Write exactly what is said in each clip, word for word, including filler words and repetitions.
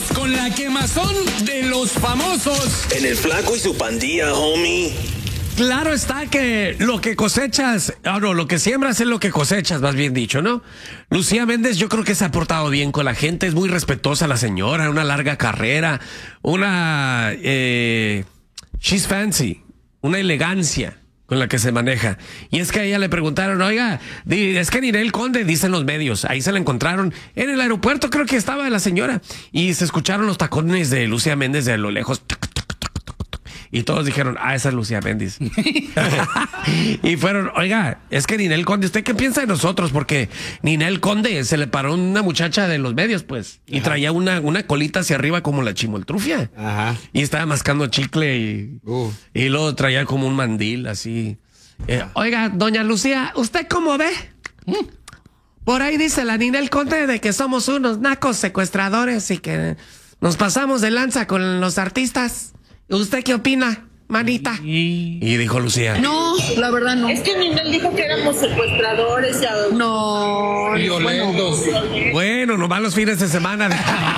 con la quemazón de los famosos. En el Flaco y su pandilla, homie. Claro está que lo que cosechas, ah, no, lo que siembras es lo que cosechas, más bien dicho, ¿no? Lucía Méndez yo creo que se ha portado bien con la gente, es muy respetuosa la señora, una larga carrera, una, eh, she's fancy, una elegancia con la que se maneja. Y es que a ella le preguntaron, oiga, es que Ninel Conde, dicen los medios, ahí se la encontraron en el aeropuerto, creo que estaba la señora, y se escucharon los tacones de Lucía Méndez de a lo lejos. Y todos dijeron, ah, esa es Lucía Méndez. Y fueron, oiga, es que Ninel Conde, ¿usted qué piensa de nosotros? Porque Ninel Conde se le paró una muchacha de los medios, pues, y Ajá. traía una, una colita hacia arriba como la chimoltrufia. Ajá. Y estaba mascando chicle y, uh. y luego traía como un mandil, así. Eh, oiga, doña Lucía, ¿usted cómo ve? ¿Mm? Por ahí dice la Ninel Conde de que somos unos nacos secuestradores y que nos pasamos de lanza con los artistas. ¿Usted qué opina, manita? Y, y dijo Lucía. No, la verdad no. Es que Ninel dijo que éramos secuestradores. Ya... No. Violentos. Bueno, bueno, nomás los fines de semana.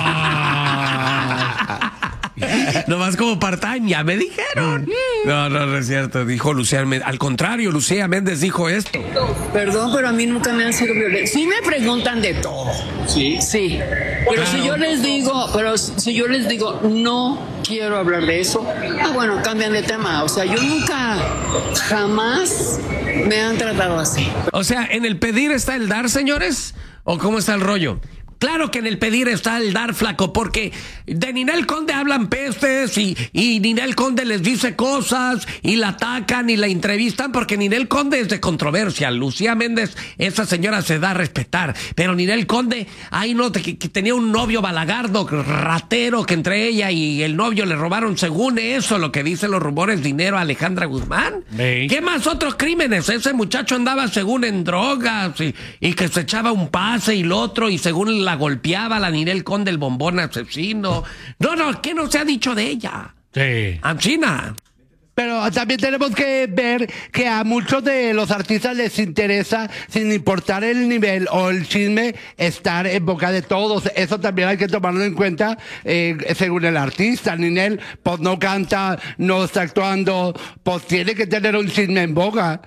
Nomás como part-time, ya me dijeron. No, no, no es cierto. Dijo Lucía Méndez. Al contrario, Lucía Méndez dijo esto. Perdón, pero a mí nunca me han sido violentos. Sí me preguntan de todo. Sí. Sí. Pero claro. si yo les digo, pero si yo les digo, no quiero hablar de eso, ah, bueno, cambian de tema. O sea, yo nunca, jamás me han tratado así. O sea, ¿en el pedir está el dar, señores? ¿O cómo está el rollo? Claro que en el pedir está el dar, flaco, porque de Ninel Conde hablan pestes y, y Ninel Conde les dice cosas y la atacan y la entrevistan porque Ninel Conde es de controversia. Lucía Méndez, esa señora se da a respetar, pero Ninel Conde, ahí no, que, que tenía un novio balagardo, ratero, que entre ella y el novio le robaron, según eso, lo que dicen los rumores, dinero a Alejandra Guzmán. Sí. ¿Qué más otros crímenes? Ese muchacho andaba según en drogas y, y que se echaba un pase y lo otro y según la la golpeaba la Ninel Conde, el bombón asesino. No, no, ¿qué no se ha dicho de ella? Sí. Anchina. Pero también tenemos que ver que a muchos de los artistas les interesa, sin importar el nivel o el chisme, estar en boca de todos. Eso también hay que tomarlo en cuenta eh, según el artista. Ninel, pues no canta, no está actuando, pues tiene que tener un chisme en boca.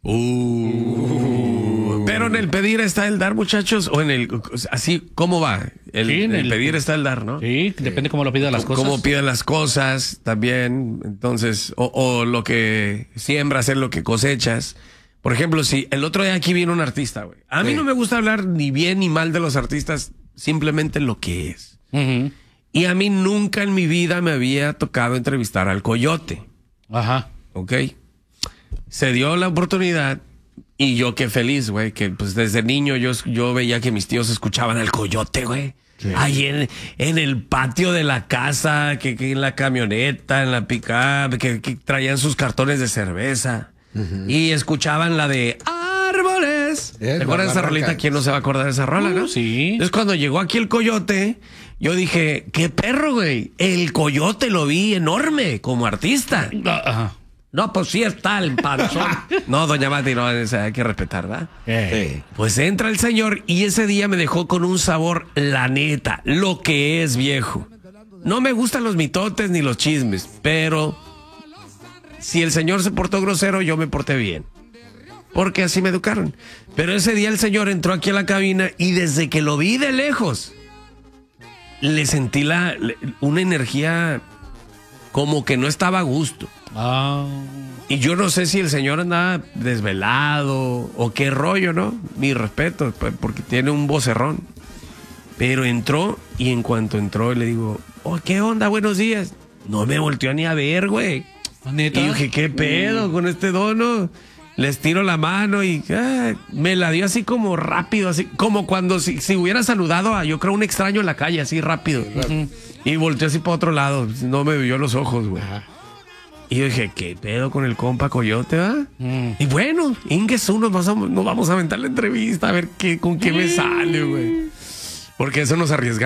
Uh, pero en el pedir está el dar, muchachos, o en el, así, ¿cómo va? El, sí, en el, el pedir está el dar, ¿no? Sí, depende cómo lo pidan las cosas. Cómo pidan las cosas también, entonces, o, o lo que siembras es lo que cosechas. Por ejemplo, si el otro día aquí viene un artista, güey. A sí. mí no me gusta hablar ni bien ni mal de los artistas, simplemente lo que es. Uh-huh. Y a mí nunca en mi vida me había tocado entrevistar al Coyote. Ajá. ¿Ok? Se dio la oportunidad y yo qué feliz, güey, que pues desde niño yo, yo veía que mis tíos escuchaban al Coyote, güey. Sí. Ahí en, en el patio de la casa, que, que en la camioneta, en la pick-up, que, que traían sus cartones de cerveza. Uh-huh. Y escuchaban la de Árboles. ¿Te acuerdas de esa rolita? ¿Quién no se va a acordar de esa rola, uh, no? Sí. Entonces cuando llegó aquí el Coyote, yo dije, qué perro, güey. El Coyote lo vi enorme como artista. Ajá. Uh-huh. No, pues sí está el panzón. No, doña Mati, no, hay que respetar, ¿verdad? Eh. Pues entra el señor y ese día me dejó con un sabor, la neta, lo que es, viejo. No me gustan los mitotes ni los chismes, pero si el señor se portó grosero, yo me porté bien. Porque así me educaron. Pero ese día el señor entró aquí a la cabina y desde que lo vi de lejos, le sentí la, una energía como que no estaba a gusto. Oh. Y yo no sé si el señor andaba desvelado o qué rollo, ¿no? Mi respeto, porque tiene un vocerrón. Pero entró y en cuanto entró le digo, oh, ¿qué onda? Buenos días. No me volteó ni a ver, güey. ¿Neta? Y dije, ¿qué pedo con este dono? Les tiro la mano y ah, me la dio así como rápido, así como cuando si, si hubiera saludado a, yo creo, un extraño en la calle, así rápido. Uh-huh. Y volteó así para otro lado, no me vio los ojos, güey. Uh-huh. Y yo dije, ¿qué pedo con el compa Coyote, va? Mm. Y bueno, Ingesu, nos vamos, a, nos vamos a aventar la entrevista a ver qué, con qué me sale, güey. Porque eso nos arriesgamos.